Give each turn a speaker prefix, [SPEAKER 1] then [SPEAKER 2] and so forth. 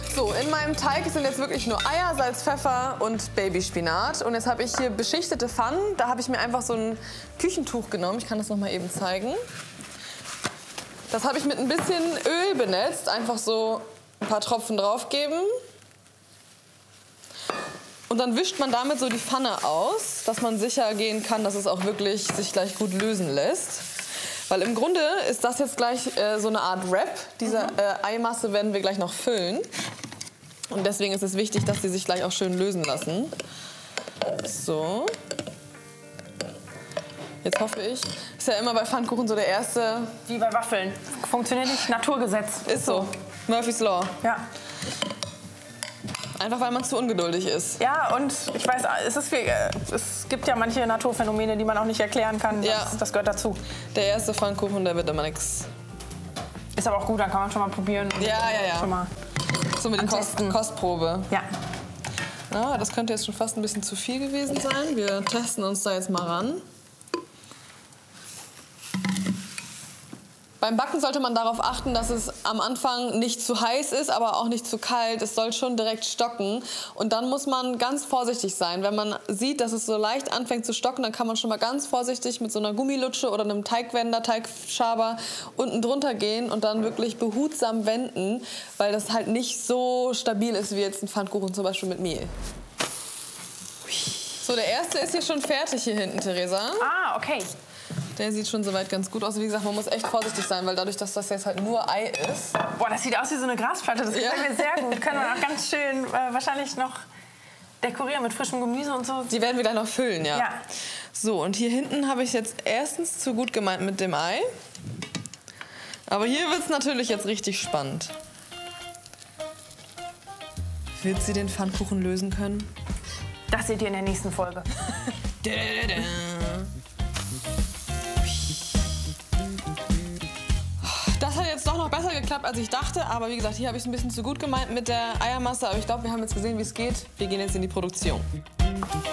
[SPEAKER 1] So, in meinem Teig sind jetzt wirklich nur Eier, Salz, Pfeffer und Babyspinat. Und jetzt habe ich hier beschichtete Pfannen. Da habe ich mir einfach so ein Küchentuch genommen. Ich kann das noch mal eben zeigen. Das habe ich mit ein bisschen Öl benetzt. Einfach so ein paar Tropfen draufgeben. Und dann wischt man damit so die Pfanne aus, dass man sicher gehen kann, dass es auch wirklich sich gleich gut lösen lässt. Weil im Grunde ist das jetzt gleich so eine Art Wrap. Diese Eimasse werden wir gleich noch füllen. Und deswegen ist es wichtig, dass die sich gleich auch schön lösen lassen. So. Jetzt hoffe ich, ist ja immer bei Pfannkuchen so der erste...
[SPEAKER 2] Wie bei Waffeln. Funktioniert nicht, Naturgesetz.
[SPEAKER 1] Ist so. Murphy's Law.
[SPEAKER 2] Ja.
[SPEAKER 1] Einfach weil man zu ungeduldig ist.
[SPEAKER 2] Ja, und ich weiß, es gibt ja manche Naturphänomene, die man auch nicht erklären kann. Das gehört dazu.
[SPEAKER 1] Der erste Pfannkuchen, der wird immer nix.
[SPEAKER 2] Ist aber auch gut, dann kann man schon mal probieren.
[SPEAKER 1] Ja.
[SPEAKER 2] Schon mal
[SPEAKER 1] so mit der Kostprobe.
[SPEAKER 2] Ja.
[SPEAKER 1] Na, das könnte jetzt schon fast ein bisschen zu viel gewesen sein. Wir testen uns da jetzt mal ran. Beim Backen sollte man darauf achten, dass es am Anfang nicht zu heiß ist, aber auch nicht zu kalt. Es soll schon direkt stocken. Und dann muss man ganz vorsichtig sein. Wenn man sieht, dass es so leicht anfängt zu stocken, dann kann man schon mal ganz vorsichtig mit so einer Gummilutsche oder einem Teigwender, Teigschaber unten drunter gehen und dann wirklich behutsam wenden, weil das halt nicht so stabil ist wie jetzt ein Pfannkuchen zum Beispiel mit Mehl. So, der erste ist hier schon fertig hier hinten, Theresa.
[SPEAKER 2] Ah, okay.
[SPEAKER 1] Der sieht schon soweit ganz gut aus. Wie gesagt, man muss echt vorsichtig sein, weil dadurch, dass das jetzt halt nur Ei ist.
[SPEAKER 2] Boah, das sieht aus wie so eine Grasplatte. Das gefällt mir sehr gut. Können wir auch ganz schön wahrscheinlich noch dekorieren mit frischem Gemüse und so.
[SPEAKER 1] Die werden wir gleich noch füllen, ja.
[SPEAKER 2] Ja.
[SPEAKER 1] So, und hier hinten habe ich jetzt erstens zu gut gemeint mit dem Ei. Aber hier wird es natürlich jetzt richtig spannend. Wird sie den Pfannkuchen lösen können?
[SPEAKER 2] Das seht ihr in der nächsten Folge.
[SPEAKER 1] Das hat jetzt doch noch besser geklappt, als ich dachte. Aber wie gesagt, hier habe ich es ein bisschen zu gut gemeint mit der Eiermasse. Aber ich glaube, wir haben jetzt gesehen, wie es geht. Wir gehen jetzt in die Produktion.